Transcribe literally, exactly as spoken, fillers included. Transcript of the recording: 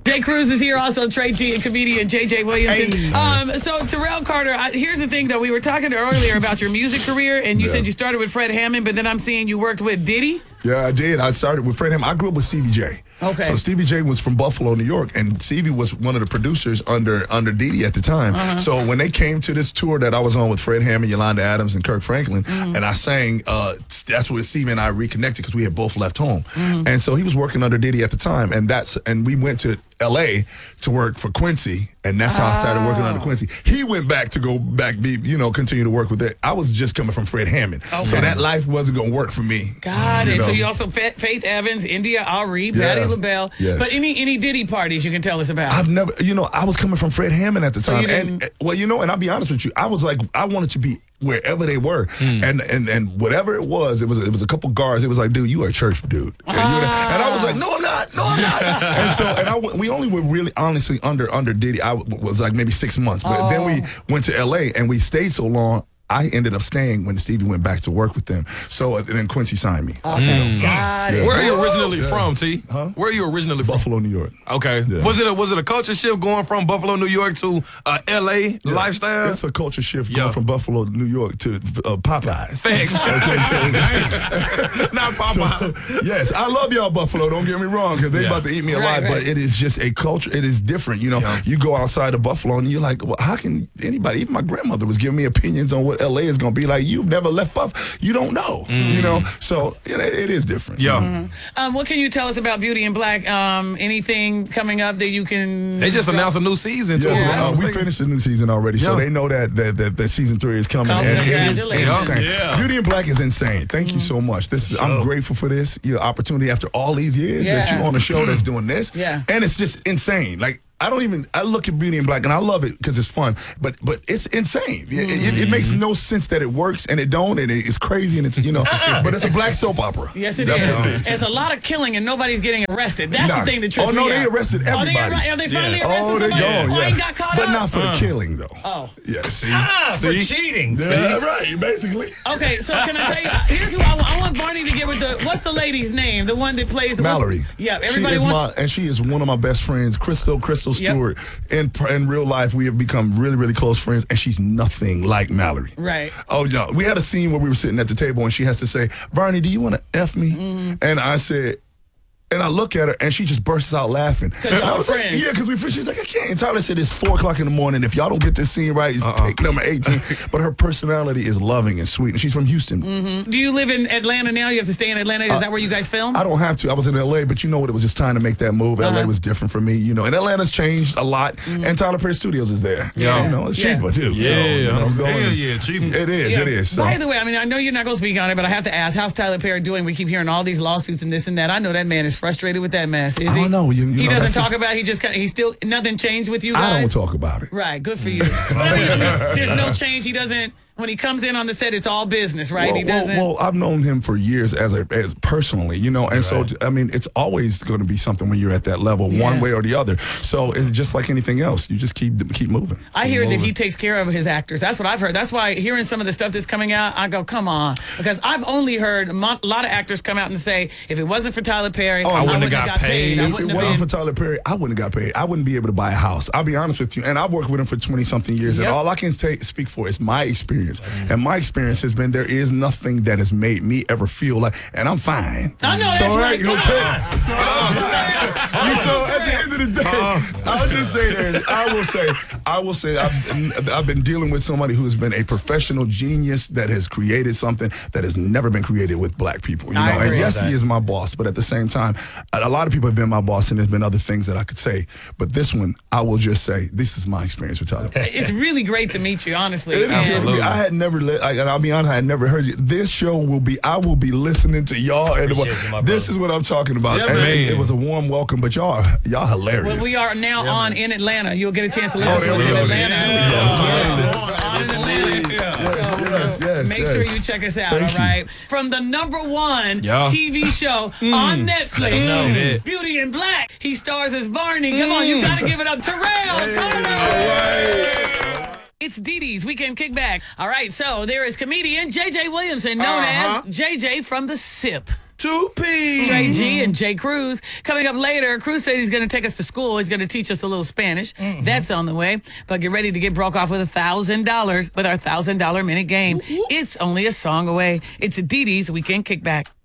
Jay Cruz is here, also Trey G and comedian J J Williamson. Hey. Um, so Terrell Carter, I, here's the thing though. We were talking earlier about your music career, and you Yeah. said you started with Fred Hammond, but then I'm seeing you worked with Diddy. Yeah, I did. I started with Fred Hammond. I grew up with Stevie J. Okay. So Stevie J was from Buffalo, New York, and Stevie was one of the producers under under Diddy at the time. Uh-huh. So when they came to this tour that I was on with Fred Hammond, Yolanda Adams, and Kirk Franklin, Mm-hmm. and I sang, uh, that's where Stevie and I reconnected because we had both left home. Mm-hmm. And so he was working under Diddy at the time, and that's and we went to L A to work for Quincy, and that's how I started working under Quincy. He went back to go back, be you know, continue to work with it. I was just coming from Fred Hammond, Okay. so that life wasn't gonna work for me. Got You it. know? So you also Fa- Faith Evans, India Ari, Yeah. Patti LaBelle. Yes. But any any Diddy parties you can tell us about? I've never, you know, I was coming from Fred Hammond at the So time, you and didn't- uh, well, you know, and I'll be honest with you, I was like, I wanted to be wherever they were, and and and whatever it was, it was it was a couple guards. It was like, dude, you are a church dude, and, you were- and I was like, no, I'm not, no, I'm not. And so, and I w- we only were really honestly under under Diddy. I w- was like maybe six months, but then we went to L A and we stayed so long. I ended up staying when Stevie went back to work with them. So uh, then Quincy signed me. Oh, You know, got it. Where are you originally Yeah. from, T? Huh? Where are you originally from? Buffalo, New York. Okay. Yeah. Was it a was it a culture shift going from Buffalo, New York to uh, L A Yeah. lifestyle? It's a culture shift Yeah. going from Buffalo, New York to uh, Popeyes. Thanks. Okay, so, Not Popeye. So, yes, I love y'all, Buffalo. Don't get me wrong, because they Yeah. about to eat me Right, alive. right. But it is just a culture. It is different. You know, Yeah. you go outside of Buffalo and you're like, well, how can anybody? Even my grandmother was giving me opinions on what L A is going to be like. You've never left Buff. You don't know. You know, so it, it is different. Yeah. Um, what can you tell us about Beauty in Black? Um, anything coming up that you can? They just announced a new season too. Yeah, right? uh, we finished the new season already, so Yeah. they know that that, that that season three is coming. Oh, and it is congratulations. insane. Yeah. Beauty in Black is insane. Thank you so much. This is I'm grateful for this you know, opportunity after all these years that Yeah. you're on a show that's doing this. Yeah. And it's just insane. Like I don't even. I look at Beauty in Black and I love it because it's fun, but but it's insane. It, it, it makes no sense that it works and it don't, and it's crazy and it's you know. But it's a black soap opera. Yes, it That's is. what it is. There's a lot of killing and nobody's getting arrested. That's Nah. the thing that trips Oh no, me they out. arrested Are they, everybody. arre- are they finally Yeah. arrested Oh, they somebody? gone. Who Yeah. ain't got caught but up? not for the killing though. Oh. Yes. Ah, for See? cheating. Yeah, right. Basically. Okay, so can I tell you? Here's who I want. I want Barney to get with the. What's the lady's name? The one that plays the Mallory. Yeah, everybody she is wants. my, and she is one of my best friends, Crystal, Crystal Yep. Stewart. In in real life, we have become really, really close friends, and she's nothing like Mallory. Right. Oh, no. We had a scene where we were sitting at the table, and she has to say, Barney, do you want to F me? Mm-hmm. And I said, and I look at her, and she just bursts out laughing. y'all And I was like, friends. yeah, because we friends. She's like, I can't. And Tyler said, it's four o'clock in the morning. If y'all don't get this scene right, it's take number eighteen. But her personality is loving and sweet, and she's from Houston. Do you live in Atlanta now? You have to stay in Atlanta. Is Uh, that where you guys film? I don't have to. I was in L A, but you know what? It was just time to make that move. L A Uh-huh. was different for me, you know. And Atlanta's changed a lot. And Tyler Perry Studios is there. Yeah. You know, it's Yeah. cheaper too. Yeah, so, you know, hell going- yeah, cheap. It is. Yeah. It is. So. By the way, I mean, I know you're not going to speak on it, but I have to ask, how's Tyler Perry doing? We keep hearing all these lawsuits and this and that. I know that man is frustrated with that mess. Is I he? don't know. You- you he know, doesn't that's talk just- about. He just kind of. He still nothing changed with you guys. I don't talk about it. Right, good for you. But I mean, I mean, there's no change. He doesn't. When he comes in on the set, it's all business, right? Well, he well, doesn't. well, I've known him for years as a as personally, you know, and so I mean, it's always going to be something when you're at that level, Yeah. one way or the other. So it's just like anything else. You just keep keep moving. I hear that he takes care of his actors. That's what I've heard. That's why hearing some of the stuff that's coming out, I go, come on. Because I've only heard a mo- lot of actors come out and say, if it wasn't for Tyler Perry, Oh, I I wouldn't wouldn't have have got got paid. paid. I If it wouldn't have wasn't been. for Tyler Perry, I wouldn't have got paid. I wouldn't be able to buy a house. I'll be honest with you. And I've worked with him for twenty something years. Yep. And all I can take, speak for is my experience. And my experience has been there is nothing that has made me ever feel like, and I'm fine. I know, so, that's right. Come okay. on. So, I'm- so at the end of the day, I'll just say this. I will say, I will say, I've, I've been dealing with somebody who has been a professional genius that has created something that has never been created with black people. You know, I and agree. yes, he is my boss, but at the same time, a a lot of people have been my boss, and there's been other things that I could say. But this one, I will just say, this is my experience with Tyler Perry. It's really great to meet you, honestly. It is And- gonna be- I had never, li- I, and I'll be honest, I had never heard you. This show will be, I will be listening to y'all, and Appreciate you, my this brother. is what I'm talking about. Yeah, And man. it, it was a warm welcome, but y'all, y'all hilarious. Well, we are now on in Atlanta. You'll get a chance to listen Oh, to there us we in go. Atlanta. Yeah. Yes. We're on in Atlanta. Yes, yes, Make yes. sure you check us out, Thank all you. right? From the number one Yeah. T V show on Netflix, know. Mm. Beauty in Black. He stars as Barney. Come on, you got to give it up. Terrell Carter. It's Dee Dee's Weekend Kickback. All right, so there is comedian J J Williamson, known Uh-huh. as J J from The Sip. Two P's. Trey G and Jay Cruz. Coming up later, Cruz said he's going to take us to school. He's going to teach us a little Spanish. Mm-hmm. That's on the way. But get ready to get broke off with one thousand dollars with our one thousand dollars minute game. It's only a song away. It's Dee Dee's Weekend Kickback.